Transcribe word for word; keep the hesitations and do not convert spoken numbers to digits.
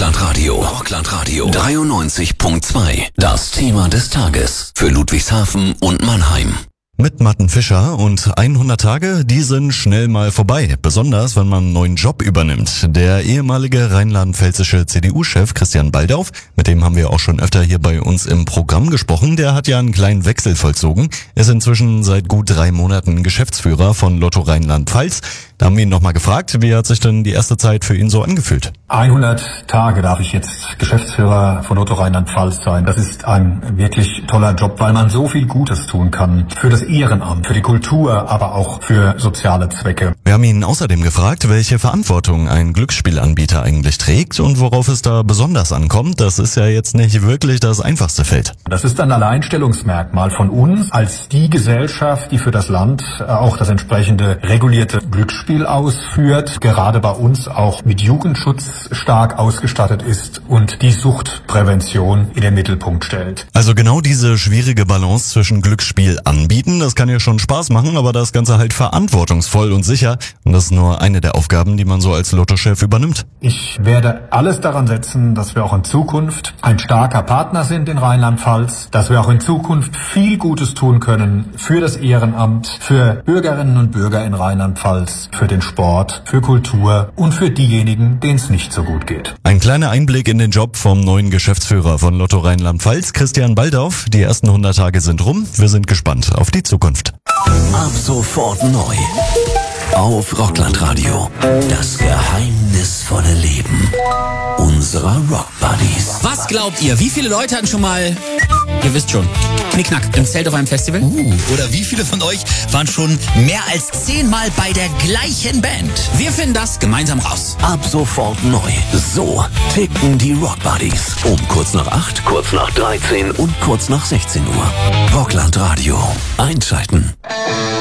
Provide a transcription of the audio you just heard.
Rockland-Radio. Rockland-Radio. dreiundneunzig Komma zwei. Das Thema des Tages. Für Ludwigshafen und Mannheim. Mit Matten Fischer und hundert Tage, die sind schnell mal vorbei. Besonders, wenn man einen neuen Job übernimmt. Der ehemalige rheinland-pfälzische C D U-Chef Christian Baldauf, mit dem haben wir auch schon öfter hier bei uns im Programm gesprochen, der hat ja einen kleinen Wechsel vollzogen. Er ist inzwischen seit gut drei Monaten Geschäftsführer von Lotto Rheinland-Pfalz. Da haben wir ihn nochmal gefragt, wie hat sich denn die erste Zeit für ihn so angefühlt? hundert Tage darf ich jetzt Geschäftsführer von Lotto Rheinland-Pfalz sein. Das ist ein wirklich toller Job, weil man so viel Gutes tun kann. Für das Ehrenamt, für die Kultur, aber auch für soziale Zwecke. Wir haben ihn außerdem gefragt, welche Verantwortung ein Glücksspielanbieter eigentlich trägt und worauf es da besonders ankommt. Das ist ja jetzt nicht wirklich das einfachste Feld. Das ist ein Alleinstellungsmerkmal von uns als die Gesellschaft, die für das Land auch das entsprechende regulierte Glücksspiel ausführt, gerade bei uns auch mit Jugendschutz stark ausgestattet ist und die Suchtprävention in den Mittelpunkt stellt. Also genau diese schwierige Balance zwischen Glücksspiel anbieten, das kann ja schon Spaß machen, aber das Ganze halt verantwortungsvoll und sicher. Und das ist nur eine der Aufgaben, die man so als Lottochef übernimmt. Ich werde alles daran setzen, dass wir auch in Zukunft ein starker Partner sind in Rheinland-Pfalz, dass wir auch in Zukunft viel Gutes tun können für das Ehrenamt, für Bürgerinnen und Bürger in Rheinland-Pfalz, für den Sport, für Kultur und für diejenigen, denen es nicht so gut geht. Ein kleiner Einblick in den Job vom neuen Geschäftsführer von Lotto Rheinland-Pfalz, Christian Baldauf. Die ersten hundert Tage sind rum. Wir sind gespannt auf die Zukunft. Ab sofort neu. Auf Rockland-Radio. Das geheimnisvolle Leben unserer Rock-Buddies. Was glaubt ihr? Wie viele Leute hatten schon mal, ihr wisst schon, Knickknack im Zelt auf einem Festival? Uh, oder wie viele von euch waren schon mehr als zehnmal bei der gleichen Band? Wir finden das gemeinsam raus. Ab sofort neu. So ticken die Rock-Buddies. Um kurz nach acht, kurz nach dreizehn und kurz nach sechzehn Uhr. Rockland-Radio. Einschalten.